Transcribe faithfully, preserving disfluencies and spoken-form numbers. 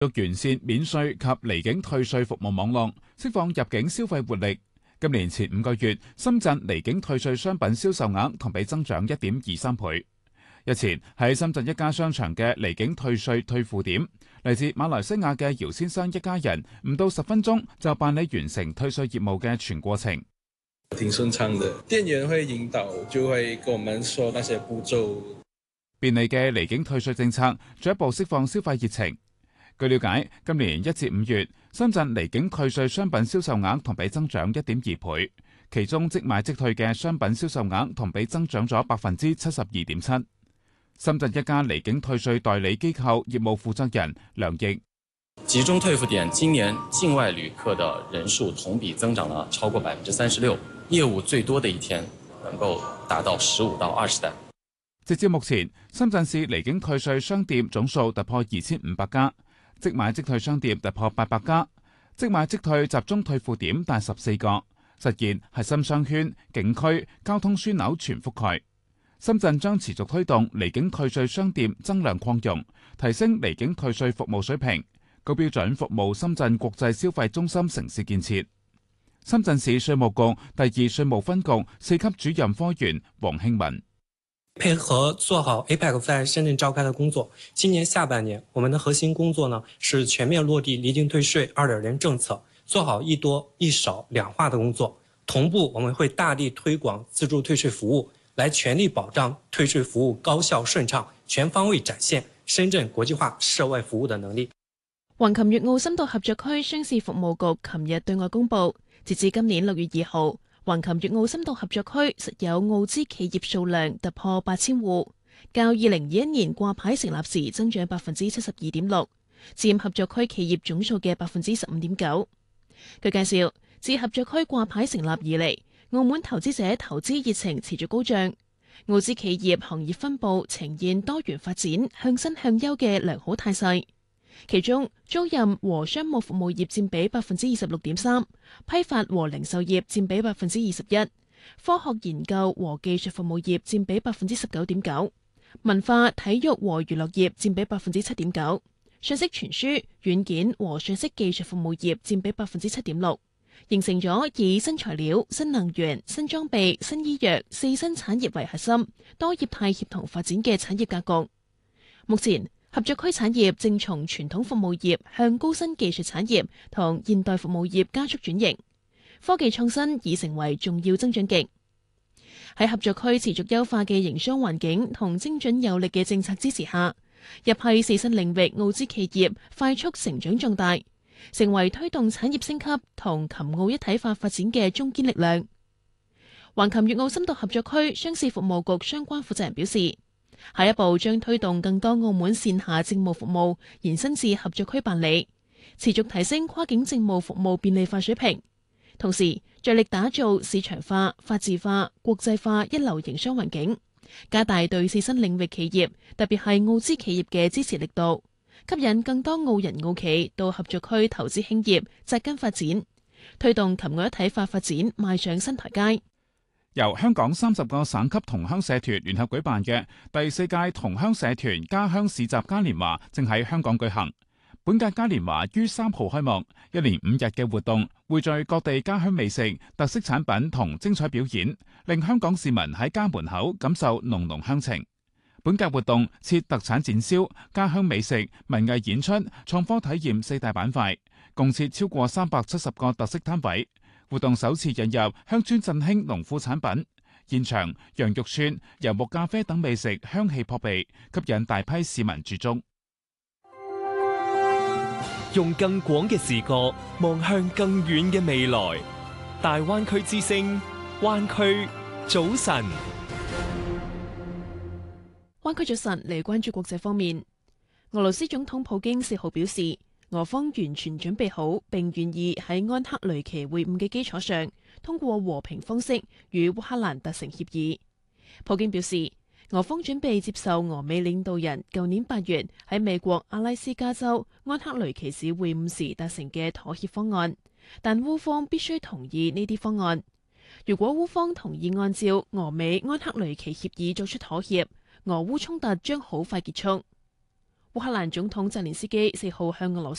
要完善免稅及離境退稅服務網絡，釋放入境消費活力。今年前五個月，深圳離境退稅商品銷售額同比增長一點二三倍。日前喺深圳一家商場嘅離境退稅退付點，嚟自馬來西亞嘅姚先生一家人唔到十分鐘就辦理完成退稅業務嘅全過程。 挺順暢的，店員會引導，就會跟我們說那些步驟。 便利嘅離境退稅政策進一步釋放消費熱情。據了解，今年一至五月，深圳離境退稅商品銷售額同比增長一點二倍，其中即買即退嘅商品銷售額同比增長咗百分之七十二點七。深圳一家離境退稅代理機構業務負責人梁毅： 集中退付點今年境外旅客的人數同比增長了超過百分之三十六，業務最多的一天能夠達到十五到二十單。 直至目前，深圳市離境退稅商店總數突破二千五百家，即買即退商店突破八百家，即買即退集中退付點達十四個，實現核心商圈、景區、交通樞紐全覆蓋。深圳將持續推動離境退稅商店增量擴容，提升離境退稅服務水平，高標準服務深圳國際消費中心城市建設。深圳市稅務局第二稅務分局四級主任科員黃興文： 配合做好 A P E C 在深圳召開的工作，今年下半年我們的核心工作呢是全面落地離境退稅 二點零 政策，做好一多一少兩化的工作。同步我們會大力推廣自助退稅服務，來全力保障退稅服務高效順暢，全方位展現深圳國際化涉外服務的能力。 橫琴粵澳深度合作區商事服務局琴日對外公佈，截至今年六月二號，橫琴粵澳深度合作區實有澳資企業數量突破八千戶，較二零二一年掛牌成立時增長百分之七十二點六，佔合作區企業總數嘅百分之十五點九。據介紹，自合作區掛牌成立以嚟，澳門投資者投資熱情持續高漲，澳資企業行業分佈呈現多元發展、向新向優嘅良好態勢。其中，租賃和商務服務業佔比百分之二十六點三，批發和零售業佔比百分之二十一，科學研究和技術服務業佔比百分之十九點九，文化、體育和娛樂業佔比百分之七點九，信息傳輸、軟件和信息技術服務業佔比百分之七點六。形成咗以新材料、新能源、新裝備、新醫藥四新產業為核心，多業態協同發展嘅產業格局。目前，合作區產業正從傳統服務業向高新技術產業同現代服務業加速轉型，科技創新已成為重要增長極。喺合作區持續優化嘅營商環境同精準有力嘅政策支持下，入係四新領域澳資企業快速成長壯大，成為推動產業升級同琴澳一體化發展嘅中堅力量。橫琴粵澳深度合作區商事服務局相關負責人表示，下一步將推動更多澳門線下政務服務延伸至合作區辦理，持續提升跨境政務服務便利化水平，同時着力打造市場化、法治化、國際化一流營商環境，加大對四新領域企業，特別係澳資企業嘅支持力度，吸引更多澳人澳企到合作區投資興業、扎根發展，推動琴澳一體化發展邁上新台階。 由香港三十個省級同鄉社團聯合舉辦嘅第四屆同鄉社團家鄉市集嘉年華正喺香港舉行。本屆嘉年華於三號開幕，一連五日嘅活動匯聚各地家鄉美食、特色產品同精彩表演，令香港市民喺家門口感受濃濃鄉情。本屆活動設特產展銷、家鄉美食、文藝演出、創科體驗四大板塊，共設超過三百七十個特色攤位。活動首次引入鄉村振興農副產品，現場羊肉串、游牧咖啡等美食香氣撲鼻，吸引大批市民駐足。 用更廣嘅視覺望向更遠嘅未來，大灣區之聲，灣區早晨。 灣區早晨嚟關注國際方面，俄羅斯總統普京四號表示，俄方完全準備好並願意喺安克雷奇會晤嘅基礎上，通過和平方式與烏克蘭達成協議。普京表示，俄方準備接受俄美領導人舊年八月喺美國阿拉斯加州安克雷奇市會晤時達成嘅妥協方案，但烏方必須同意呢啲方案。如果烏方同意按照俄美安克雷奇協議作出妥協，俄烏衝突將好快結束。 烏克蘭總統澤連斯基四號向俄羅斯